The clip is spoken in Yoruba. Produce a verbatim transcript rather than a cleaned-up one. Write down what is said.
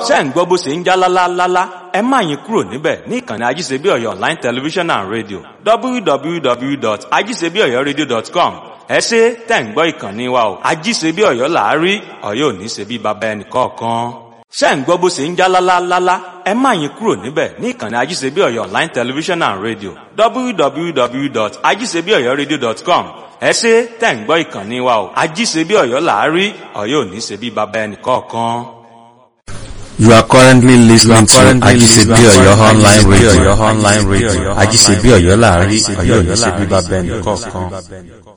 ṣé ń gbọ́ bó ṣe ń já lálálálá ẹ má yín kúrò níbẹ̀ ní ìkànnì ajíṣebí ọ̀yọ́ online television and radio w w w dot ajíṣebí ọ̀yọ́ radio dot com ẹ ṣé tẹ̀ ń gbọ́ ìkànnì wa o ajíṣebí ọ̀yọ́ làárí ọ̀yọ́ ò ní ṣe bí baba ẹnì kọ̀ọ̀kan. ṣé ń gbọ́ bó ṣe ń já lálálálá ẹ má yín kúrò níbẹ̀ ní ìkànnì ajíṣebí ọ̀yọ́ online television and radio w w w dot ajíṣebí ọ̀yọ́ radio dot com ẹ ṣé tẹ̀ ń gbọ́ ìkànnì wa o ajíṣebí ọ̀yọ́ làárí ọ̀yọ́ ò ní ṣe bí baba ẹnì kọ̀ọ̀kan. You are currently listening to Ajisebi Oyo online radio. Ajisebi Oyo láàrin Ọ̀yọ́ ní ṣe bíbá bẹ́ẹ̀ nìkan kan.